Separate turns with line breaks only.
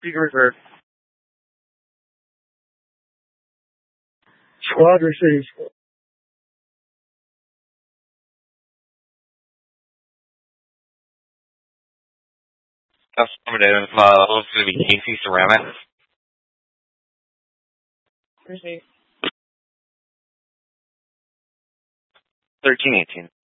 Speaker reserve.
Squad receives.
Affirmative. It's going to be Casey Ceramics.
Receive.
1318.